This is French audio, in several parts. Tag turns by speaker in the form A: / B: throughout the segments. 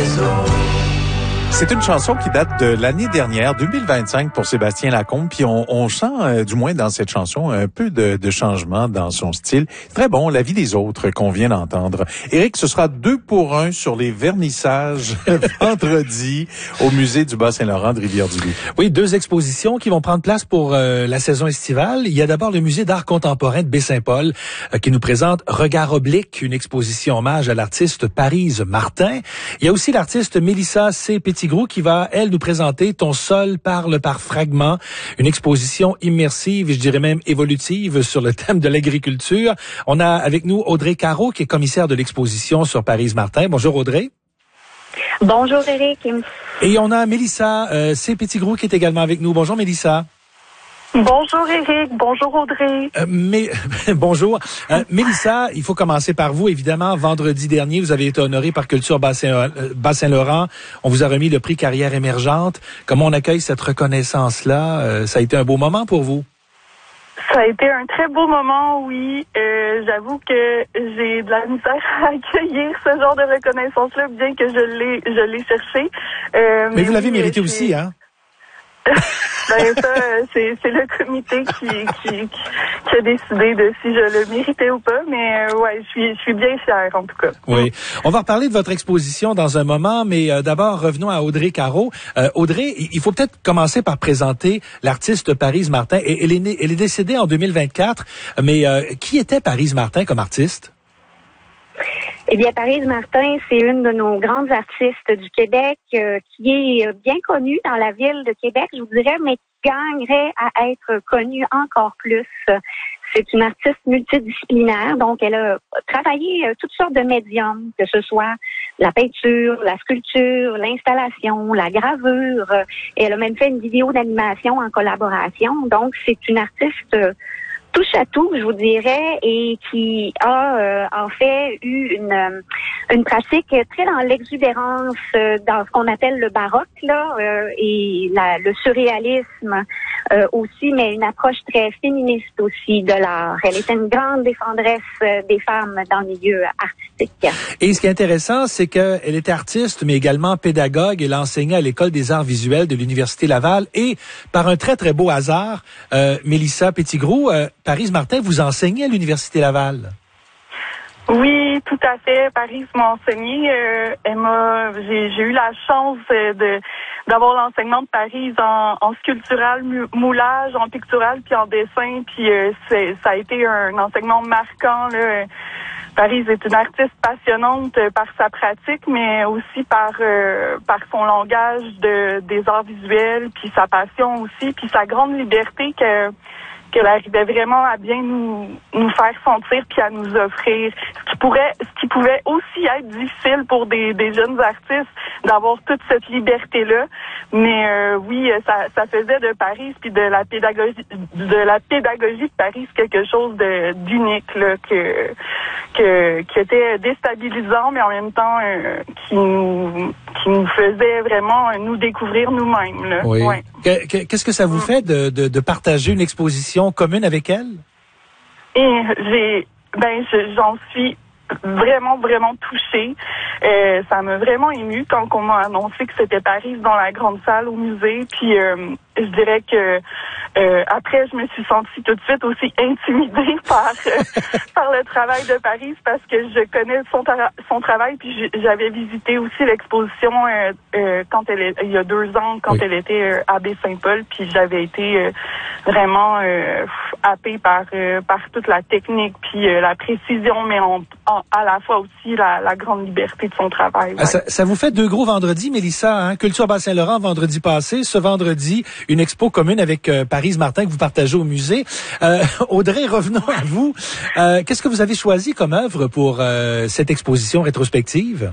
A: C'est une chanson qui date de l'année dernière, 2025, pour Sébastien Lacombe. Puis on sent, du moins dans cette chanson, un peu de changement dans son style. Très bon, La vie des autres qu'on vient d'entendre. Éric, ce sera 2 pour 1 sur les vernissages vendredi au musée du Bas-Saint-Laurent de Rivière-du-Loup.
B: Oui, 2 expositions qui vont prendre place pour la saison estivale. Il y a d'abord le musée d'art contemporain de Baie-Saint-Paul qui nous présente Regard oblique, une exposition hommage à l'artiste Paryse Martin. Il y a aussi l'artiste Mélissa C. Petitgrou qui va, elle, nous présenter Ton sol parle par fragments, une exposition immersive et je dirais même évolutive sur le thème de l'agriculture. On a avec nous Audrey Caro qui est commissaire de l'exposition sur Paryse Martin. Bonjour Audrey.
C: Bonjour Éric.
B: Et on a Mélissa C. Petitgrou qui est également avec nous. Bonjour Mélissa.
C: Bonjour Éric, bonjour Audrey.
B: Bonjour. Mélissa, il faut commencer par vous. Évidemment, vendredi dernier, vous avez été honorée par Culture Bas-Saint-Laurent. On vous a remis le prix Carrière émergente. Comment on accueille cette reconnaissance-là? Ça a été un beau moment pour vous?
D: Ça a été un très beau moment, oui. J'avoue que j'ai de la misère à accueillir ce genre de reconnaissance-là, bien que je l'ai cherché.
B: Mais vous l'avez mérité aussi, hein?
D: Ben ça, c'est le comité qui a décidé de si je le méritais ou pas, mais ouais, je suis bien fière en tout cas.
B: Oui, on va reparler de votre exposition dans un moment, mais d'abord revenons à Audrey Caro. Audrey, il faut peut-être commencer par présenter l'artiste Paryse Martin. Elle est décédée en 2024, mais qui était Paryse Martin comme artiste?
C: Eh bien, Paryse Martin, c'est une de nos grandes artistes du Québec qui est bien connue dans la ville de Québec, je vous dirais, mais qui gagnerait à être connue encore plus. C'est une artiste multidisciplinaire, donc elle a travaillé toutes sortes de médiums, que ce soit la peinture, la sculpture, l'installation, la gravure, et elle a même fait une vidéo d'animation en collaboration. Donc, c'est une artiste touche à tout, je vous dirais, et qui a en fait eu une pratique très dans l'exubérance, dans ce qu'on appelle le baroque là, et le surréalisme aussi, mais une approche très féministe aussi de l'art. Elle était une grande défendresse des femmes dans le milieu artistique.
B: Et ce qui est intéressant, c'est qu'elle était artiste, mais également pédagogue. Elle enseignait à l'École des arts visuels de l'Université Laval. Et par un très, très beau hasard, Mélissa Petitgrou, Paryse Martin vous enseignait à l'Université Laval.
D: Oui, tout à fait. Paryse m'a enseigné. J'ai eu la chance d'avoir l'enseignement de Paryse en sculptural, moulage, en pictural, puis en dessin. Puis ça a été un enseignement marquant, là. Paryse est une artiste passionnante par sa pratique, mais aussi par son langage des arts visuels, puis sa passion aussi, puis sa grande liberté qu'elle arrivait vraiment à bien nous faire sentir puis à nous offrir. Ce qui pouvait aussi être difficile pour des jeunes artistes d'avoir toute cette liberté-là. Mais oui, ça faisait de Paryse puis de la pédagogie de Paryse quelque chose d'unique là, qui était déstabilisant, mais en même temps qui nous faisait vraiment nous découvrir nous-mêmes. Là.
B: Oui.
D: Ouais.
B: Qu'est-ce que ça vous fait de partager une exposition commune avec elle?
D: Et j'en suis vraiment, vraiment touchée. Ça m'a vraiment émue quand on m'a annoncé que c'était Paryse dans la grande salle au musée. Puis je dirais que après, je me suis sentie tout de suite aussi intimidée par le travail de Paryse parce que je connais son travail. Puis j'avais visité aussi l'exposition il y a 2 ans quand elle était à Baie-Saint-Paul. Puis j'avais été vraiment happée par toute la technique puis la précision, mais à la fois aussi la grande liberté de son travail. Ouais.
B: Ça vous fait 2 gros vendredis, Mélissa, hein? Culture Bas-Saint-Laurent vendredi passé, ce vendredi, une expo commune avec Paryse Martin que vous partagez au musée. Audrey, revenons à vous. Qu'est-ce que vous avez choisi comme œuvre pour cette exposition rétrospective?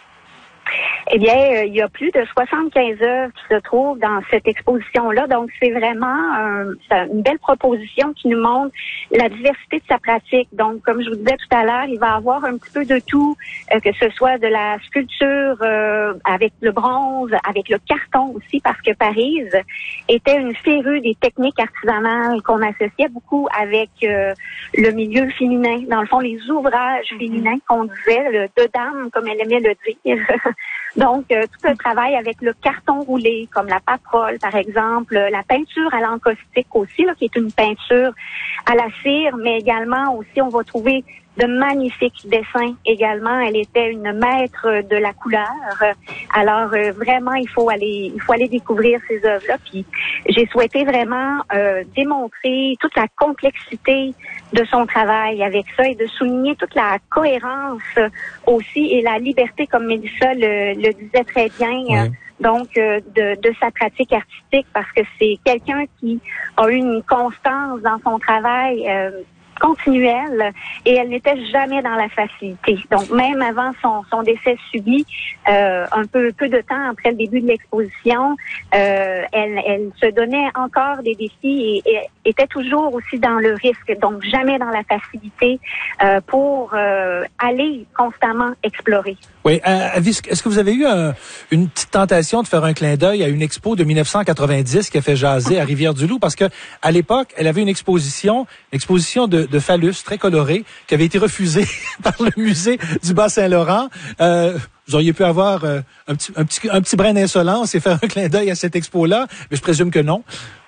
C: Eh bien, il y a plus de 75 œuvres qui se trouvent dans cette exposition-là. Donc, c'est vraiment une belle proposition qui nous montre la diversité de sa pratique. Donc, comme je vous disais tout à l'heure, il va avoir un petit peu de tout, que ce soit de la sculpture avec le bronze, avec le carton aussi, parce que Paris était une férue des techniques artisanales qu'on associait beaucoup avec le milieu féminin. Dans le fond, les ouvrages féminins qu'on disait, de dames, comme elle aimait le dire. Donc, tout un travail avec le carton roulé, comme la paprole, par exemple, la peinture à l'encaustique aussi, là, qui est une peinture à la cire, mais également aussi, on va trouver de magnifiques dessins également. Elle était une maître de la couleur. Alors vraiment, il faut aller découvrir ces œuvres-là. Puis j'ai souhaité vraiment démontrer toute la complexité de son travail avec ça et de souligner toute la cohérence aussi et la liberté, comme Mélissa le disait très bien.
B: Ouais.
C: Donc, de sa pratique artistique, parce que c'est quelqu'un qui a eu une constance dans son travail continuelle, et elle n'était jamais dans la facilité. Donc, même avant son décès subi, un peu de temps après le début de l'exposition, elle se donnait encore des défis et était toujours aussi dans le risque, donc jamais dans la facilité pour aller constamment explorer.
B: Oui, est-ce que vous avez eu une petite tentation de faire un clin d'œil à une expo de 1990 qui a fait jaser à Rivière-du-Loup? Parce que à l'époque, elle avait une exposition de phallus très colorée qui avait été refusée par le musée du Bas-Saint-Laurent. Vous auriez pu avoir un petit brin d'insolence et faire un clin d'œil à cette expo-là, mais je présume que non.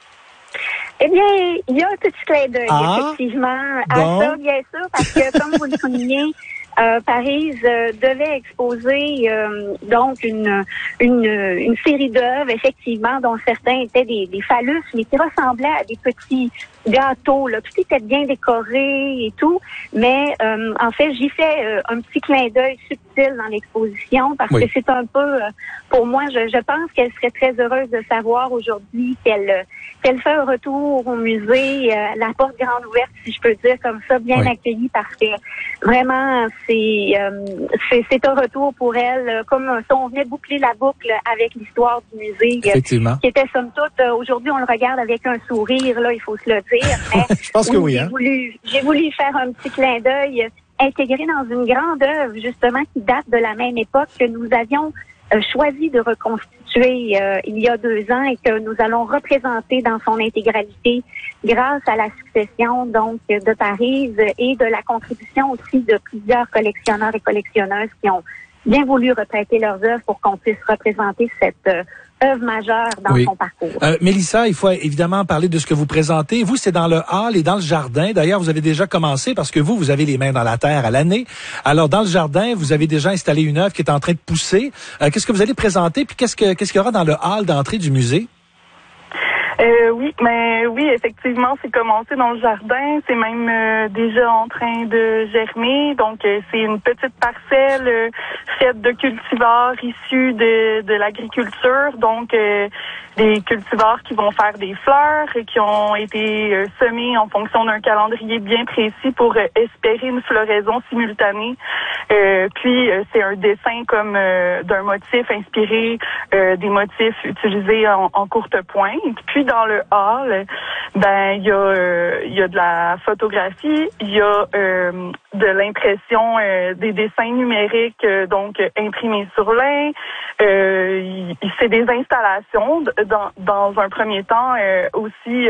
C: Eh bien, il y a un petit clin d'œil, effectivement, à ça, bien sûr, parce que, comme vous le soulignez, Paris devait exposer donc une série d'œuvres, effectivement, dont certains étaient des phallus, mais qui ressemblaient à des petits gâteaux, là, tout était bien décoré et tout, mais en fait, j'y fais un petit clin d'œil subtil dans l'exposition, parce que c'est un peu, pour moi, je pense qu'elle serait très heureuse de savoir aujourd'hui qu'elle fait un retour au musée, la porte grande ouverte, si je peux dire comme ça, bien accueillie, parce que vraiment, c'est un retour pour elle, comme si on venait boucler la boucle avec l'histoire du musée, qui était somme toute, aujourd'hui on le regarde avec un sourire, là, il faut se le dire, mais
B: je pense que oui, hein?
C: J'ai voulu faire un petit clin d'œil intégré dans une grande œuvre, justement, qui date de la même époque que nous avions choisi de reconstituer il y a 2 ans et que nous allons représenter dans son intégralité grâce à la succession donc de Paris et de la contribution aussi de plusieurs collectionneurs et collectionneuses qui ont bien voulu reprêter leurs œuvres pour qu'on puisse représenter cette œuvre majeure dans son parcours.
B: Mélissa, il faut évidemment parler de ce que vous présentez. Vous, c'est dans le hall et dans le jardin. D'ailleurs, vous avez déjà commencé parce que vous avez les mains dans la terre à l'année. Alors, dans le jardin, vous avez déjà installé une œuvre qui est en train de pousser. Qu'est-ce que vous allez présenter? Puis qu'est-ce qu'il y aura dans le hall d'entrée du musée?
D: Oui, effectivement, c'est commencé dans le jardin. C'est même déjà en train de germer. Donc, c'est une petite parcelle faite de cultivars issus de l'agriculture. Donc, des cultivars qui vont faire des fleurs et qui ont été semés en fonction d'un calendrier bien précis pour espérer une floraison simultanée. Puis, c'est un dessin comme d'un motif inspiré des motifs utilisés en courte pointe. Puis, dans le hall, il y a de la photographie, il y a de l'impression des dessins numériques, donc imprimés sur lin. C'est des installations dans un premier temps aussi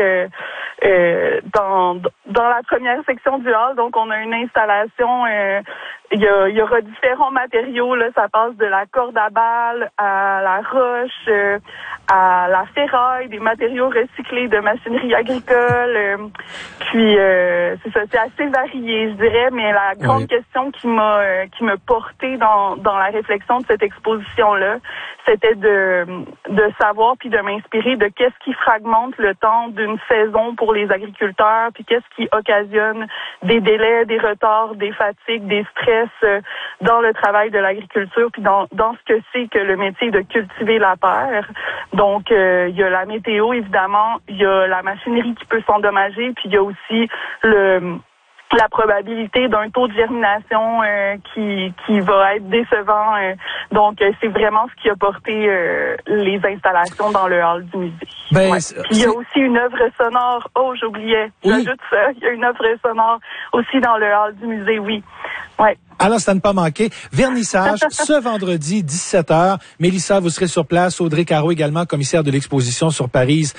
D: dans la première section du hall. Donc, on a une installation. Il y aura différents matériaux, là, ça passe de la corde à balles à la roche, à la ferraille, des matériaux recyclés de machinerie agricole. Puis c'est ça, c'est assez varié, je dirais, mais la grande question qui m'a portée dans la réflexion de cette exposition-là, c'était de savoir puis de m'inspirer de qu'est-ce qui fragmente le temps d'une saison pour les agriculteurs, puis qu'est-ce qui occasionne des délais, des retards, des fatigues, des stress dans le travail de l'agriculture, puis dans ce que c'est que le métier de cultiver la terre. Donc, il y a la météo, évidemment, il y a la machinerie qui peut s'endommager, puis il y a aussi la probabilité d'un taux de germination qui va être décevant. Donc, c'est vraiment ce qui a porté les installations dans le hall du musée. Il y a aussi une œuvre sonore. Oh, j'oubliais. J'ajoute ça. Il y a une œuvre sonore aussi dans le hall du musée, oui. Ouais.
B: Alors, ça ne pas manquer. Vernissage ce vendredi, 17h. Mélissa, vous serez sur place. Audrey Caro également, commissaire de l'exposition sur Paris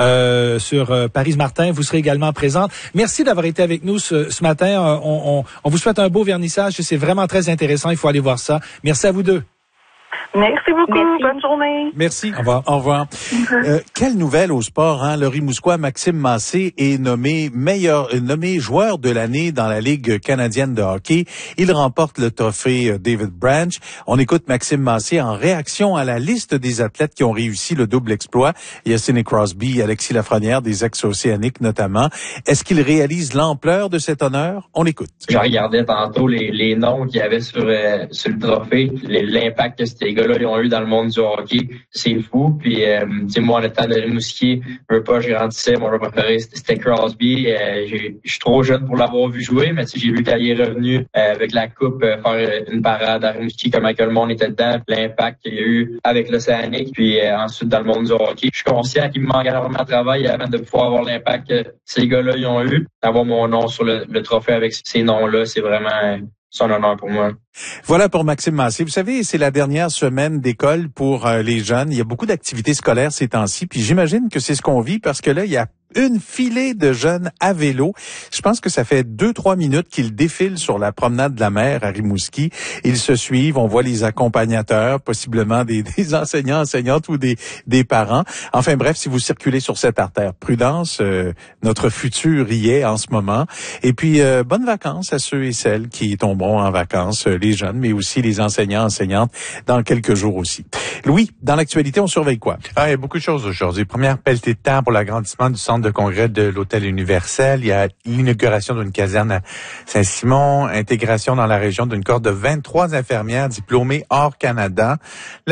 B: Martin. Vous serez également présente. Merci d'avoir été avec nous ce matin. On vous souhaite un beau vernissage. C'est vraiment très intéressant. Il faut aller voir ça. Merci à vous deux.
D: Merci beaucoup.
C: Merci.
D: Bonne journée.
A: Merci.
B: Au revoir.
A: Au revoir. Quelle nouvelle au sport, hein? Le Rimouskois Maxime Massé est nommé joueur de l'année dans la Ligue canadienne de hockey. Il remporte le trophée David Branch. On écoute Maxime Massé en réaction à la liste des athlètes qui ont réussi le double exploit. Il y a Sidney Crosby, Alexis Lafrenière, des ex-océaniques notamment. Est-ce qu'il réalise l'ampleur de cet honneur? On l'écoute.
E: Je regardais tantôt les noms qu'il y avait sur le trophée, l'impact que ces gars-là ils ont eu dans le monde du hockey, c'est fou. Puis, moi, le temps de Rimouski, je grandissais, mon joueur préféré, c'était Crosby. Je suis trop jeune pour l'avoir vu jouer, mais j'ai vu quand il est revenu avec la coupe faire une parade à Rimouski, comment que le monde était dedans, l'impact qu'il y a eu avec l'Océanique, puis ensuite dans le monde du hockey. Je suis conscient qu'il me manque énormément de travail avant de pouvoir avoir l'impact que ces gars-là ils ont eu. Avoir mon nom sur le trophée avec ces noms-là, c'est vraiment... c'est un honneur pour moi.
A: Voilà pour Maxime Massé. Vous savez, c'est la dernière semaine d'école pour les jeunes. Il y a beaucoup d'activités scolaires ces temps-ci, puis j'imagine que c'est ce qu'on vit parce que là, il y a une filée de jeunes à vélo. Je pense que ça fait 2-3 minutes qu'ils défilent sur la promenade de la mer à Rimouski. Ils se suivent, on voit les accompagnateurs, possiblement des enseignants, enseignantes ou des parents. Enfin bref, si vous circulez sur cette artère, prudence, notre futur y est en ce moment. Et puis, bonnes vacances à ceux et celles qui tomberont en vacances, les jeunes, mais aussi les enseignants, enseignantes, dans quelques jours aussi. Louis, dans l'actualité, on surveille quoi?
F: Il y a beaucoup de choses aujourd'hui. Première pelletée de temps pour l'agrandissement du centre de congrès de l'Hôtel Universel. Il y a l'inauguration d'une caserne à Saint-Simon, intégration dans la région d'une cohorte de 23 infirmières diplômées hors Canada.